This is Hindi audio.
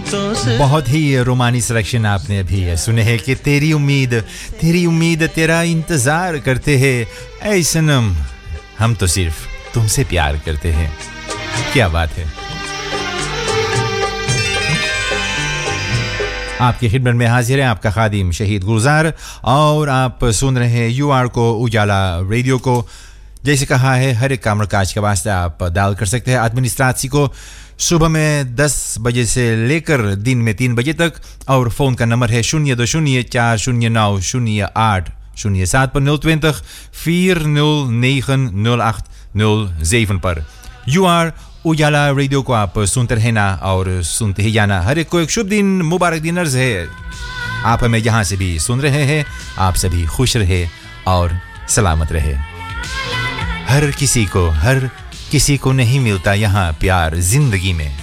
बातों से। बहुत ही रोमानी सिलेक्शन आपने अभी सुने हैं कि तेरी उम्मीद तेरा इंतजार करते हैं ऐ सनम हम तो सिर्फ तुमसे प्यार करते हैं। क्या बात है। आपकी खिदमत में हाजिर है आपका खादिम शहीद गुलजार और आप सुन रहे हैं यूआर को उजाला रेडियो को। जैसे कहा है हर एक काम काज के वास्ते आप डायल कर सकते हैं एडमिनिस्ट्रेसी को सुबह में 10 बजे से लेकर दिन में 3 बजे तक और फ़ोन का नंबर है 02040900807 पर 020 4090807 पर। यूआर उजाला रेडियो को आप सुनते रहना और सुनते ही जाना। हर एक को एक शुभ दिन मुबारक दिन अर्ज़ है। आप हमें यहाँ से भी सुन रहे हैं, आप सभी खुश रहे और सलामत रहे। हर किसी को नहीं मिलता यहाँ प्यार जिंदगी में।